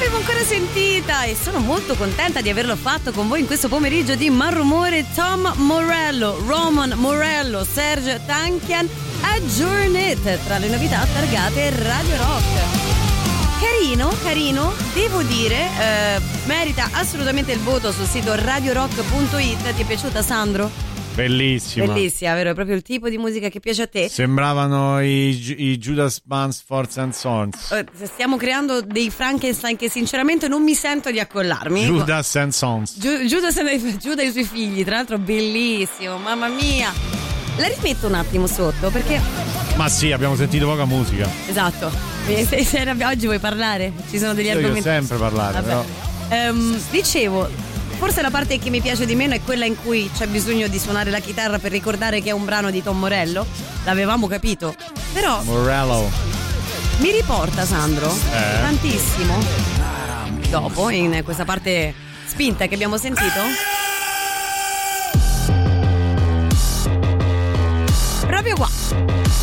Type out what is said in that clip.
l'avevo ancora sentita e sono molto contenta di averlo fatto con voi in questo pomeriggio di Malrumore. Tom Morello, Roman Morello, Serge Tankian, Aggiornate tra le novità targate Radio Rock. Carino, devo dire, merita assolutamente il voto sul sito radiorock.it. Ti è piaciuta, Sandro? Bellissima, vero? È proprio il tipo di musica che piace a te. Sembravano i Judas Bands Force and Sons. Stiamo creando dei Frankenstein che sinceramente non mi sento di accollarmi. Judas and Sons. Giuda e i suoi figli, tra l'altro bellissimo, mamma mia. La rimetto un attimo sotto perché... Ma sì, abbiamo sentito poca musica. Esatto. Oggi vuoi parlare? Ci sono degli argomenti. Io sempre parlare, però. Dicevo, forse la parte che mi piace di meno è quella in cui c'è bisogno di suonare la chitarra per ricordare che è un brano di Tom Morello. L'avevamo capito. Però Morello mi riporta, Sandro, tantissimo dopo in questa parte spinta che abbiamo sentito